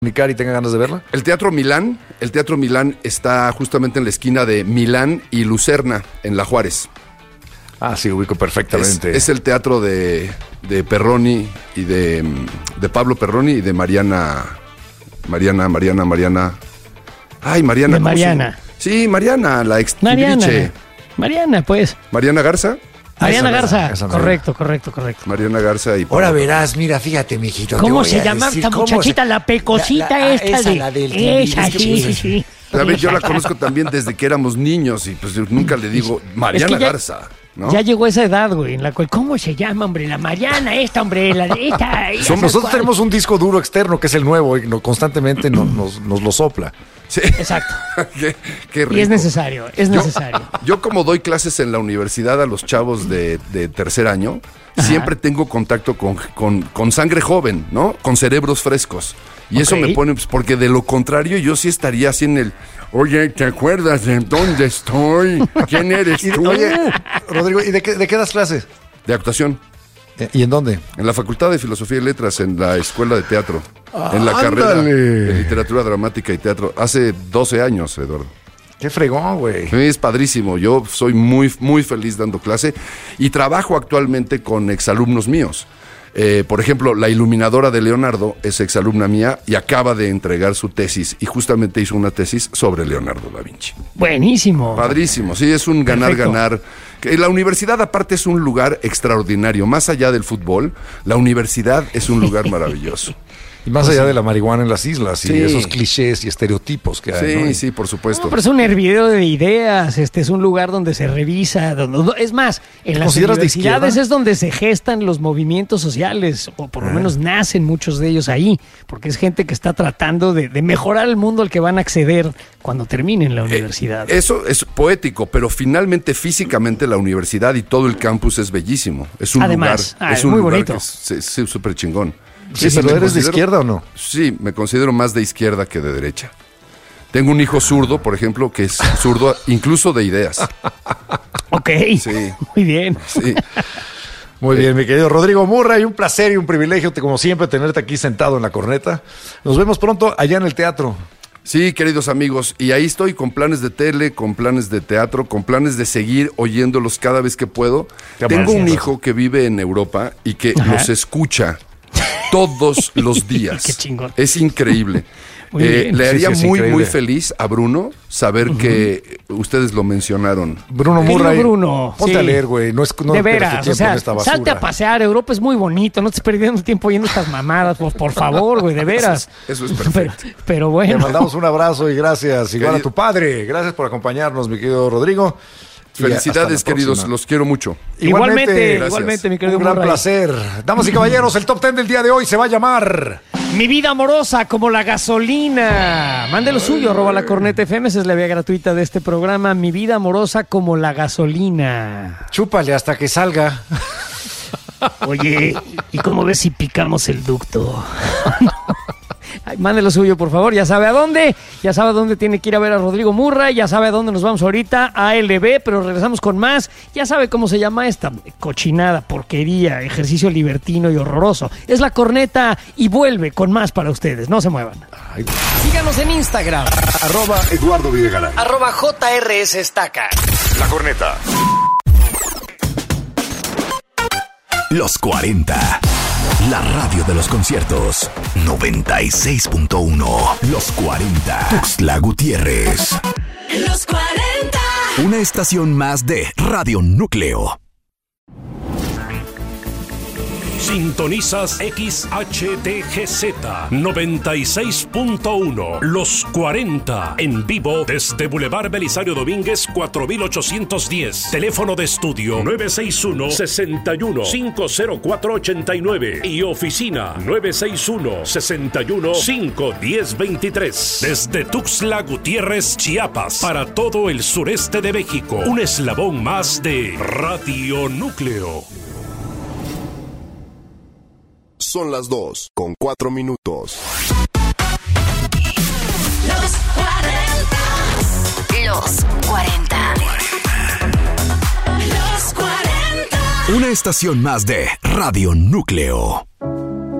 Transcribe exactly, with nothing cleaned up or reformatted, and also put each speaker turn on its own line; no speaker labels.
y tenga ganas de verla?
El Teatro Milán, el Teatro Milán está justamente en la esquina de Milán y Lucerna, en La Juárez.
Ah, sí, ubico perfectamente.
Es, es el teatro de, de Perroni y de, de Pablo Perroni y de Mariana, Mariana, Mariana, Mariana. Ay, Mariana.
De Mariana.
Se... Sí, Mariana, la ex
Mariana.
Tibriche.
Mariana, pues.
Mariana Garza.
Mariana
Esa
Garza,
esa
correcto, correcto, correcto.
Mariana Garza y
Ahora verás, mira, fíjate, mijito. te
¿Cómo
voy
se
a
llama
decir
esta
cómo
muchachita?
se-
La pecosita
La- la-
esta
esa,
de...
la del
Esa,
timbiriche,
sí, sí,
pues.
sí.
¿Sabes? Yo la conozco también desde que éramos niños y pues yo nunca le digo Mariana
Es que ya-
Garza, ¿no?
Ya llegó esa edad, güey, en la cual... ¿Cómo se llama, hombre? La Mariana, esta, hombre, la de esta... esta,
Son- nosotros
¿cuál?
tenemos un disco duro externo que es el nuevo y no- constantemente no- nos, nos lo sopla.
Sí.
Exacto.
qué, qué rico.
Y es necesario, es
Yo-
necesario.
Yo, como doy clases en la universidad a los chavos de, de tercer año, Ajá. siempre tengo contacto con, con, con sangre joven, ¿no? Con cerebros frescos. Y okay. eso me pone, pues, porque de lo contrario yo sí estaría así en el... Oye, ¿te acuerdas de dónde estoy? ¿Quién eres
Y,
tú?
oye, Rodrigo, ¿y de qué, de qué das clases?
De actuación.
¿Y en dónde?
En la Facultad de Filosofía y Letras, en la Escuela de Teatro.
Ah,
en la
ándale.
carrera de Literatura Dramática y Teatro. Hace doce años, Eduardo.
Qué fregón, güey.
Es padrísimo. Yo soy muy, muy feliz dando clase y trabajo actualmente con exalumnos míos. Eh, por ejemplo, la iluminadora de Leonardo es exalumna mía y acaba de entregar su tesis y justamente hizo una tesis sobre Leonardo da Vinci.
Buenísimo.
Padrísimo, sí, es un ganar-ganar. La universidad aparte es un lugar extraordinario, más allá del fútbol, la universidad es un lugar maravilloso.
Y más
Pues
allá
sí.
de la marihuana en las islas
Sí.
y esos clichés y estereotipos que hay.
Sí,
¿no?
sí, por supuesto.
No, pero es un hervidero de ideas, este es un lugar donde se revisa, donde, es más, en las
consideras de
universidades
izquierda?
es donde se gestan los movimientos sociales, o por lo
Ah.
menos nacen muchos de ellos ahí, porque es gente que está tratando de, de mejorar el mundo al que van a acceder cuando terminen la universidad.
Eh, eso es poético, pero finalmente físicamente la universidad y todo el campus es bellísimo. Es un
Además,
lugar,
ah,
es
es
un
muy
lugar
bonito.
que es es- es súper chingón.
Sí, pero
me
¿eres de
considero-
izquierda o no?
Sí, me considero más de izquierda que de derecha. Tengo un hijo zurdo, por ejemplo, que es zurdo incluso de ideas.
Ok,
Sí.
muy bien.
Sí.
Muy bien, mi querido Rodrigo Murray, un placer y un privilegio, como siempre, tenerte aquí sentado en la corneta. Nos vemos pronto allá en el teatro.
Sí, queridos amigos, y ahí estoy con planes de tele, con planes de teatro, con planes de seguir oyéndolos cada vez que puedo.
Qué
Tengo un
gracias.
hijo que vive en Europa y que
Ajá.
los escucha todos los días.
Qué chingón.
Es increíble.
Muy
Eh,
bien.
le
Sí,
haría
sí, es
muy,
increíble.
muy feliz a Bruno saber que ustedes lo mencionaron.
Bruno
Querido
Murray,
Bruno,
ponte
sí.
a leer, güey. No es, no
de
pierdas tu
veras, o
tiempo
sea,
en esta basura.
salte a pasear, Europa es muy bonito, no estés perdiendo tiempo oyendo estas mamadas, por, por favor, güey, de veras.
Eso es perfecto.
Pero, pero
Te
bueno.
mandamos un abrazo y gracias. Igual a
Querido-
tu padre. Gracias por acompañarnos, mi querido Rodrigo. Y hasta
Felicidades,
la
queridos,
próxima.
los quiero mucho.
Igualmente,
Gracias.
igualmente, mi querido
Un gran
Murray.
placer. Damas y caballeros, el top ten del día de hoy se va a llamar...
Mi vida amorosa como la gasolina. Mande lo suyo, arroba la corneta F M, esa es la vía gratuita de este programa. Mi vida amorosa como la gasolina.
Chúpale hasta que salga.
Oye, ¿y cómo ves si picamos el ducto? Ay, mande lo suyo, por favor. Ya sabe a dónde. Ya sabe a dónde tiene que ir a ver a Rodrigo Murray. Ya sabe a dónde nos vamos ahorita. A L B, pero regresamos con más. Ya sabe cómo se llama esta cochinada, porquería, ejercicio libertino y horroroso. Es la corneta y vuelve con más para ustedes. No se muevan.
Ay,
Síganos en Instagram.
Arroba Eduardo Videgaray.
Arroba J R S Estaca.
La Corneta.
Los cuarenta. La radio de los conciertos. noventa y seis punto uno. Los cuarenta. Tuxtla Gutiérrez.
Los cuarenta.
Una estación más de Radio Núcleo.
Sintonizas X H D G Z noventa y seis punto uno. Los cuarenta. En vivo desde Boulevard Belisario Domínguez cuatro mil ochocientos diez. Teléfono de estudio nueve seis uno, seis uno, cinco cero cuatro, ocho nueve. Y oficina nueve seis uno, seis uno, cinco uno cero, dos tres. Desde Tuxtla Gutiérrez, Chiapas. Para todo el sureste de México. Un eslabón más de Radio Núcleo.
Son las dos con cuatro minutos.
Los cuarenta.
Los cuarenta.
Los cuarenta.
Una estación más de Radio Núcleo.